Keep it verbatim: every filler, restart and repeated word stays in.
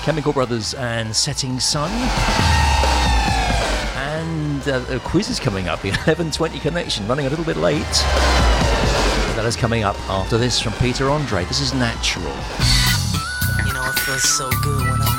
Chemical Brothers and Setting Sun. And uh, a quiz is coming up, the eleven twenty Connection, running a little bit late. That is coming up after this from Peter Andre. This is Natural. You know, it feels so good when I'm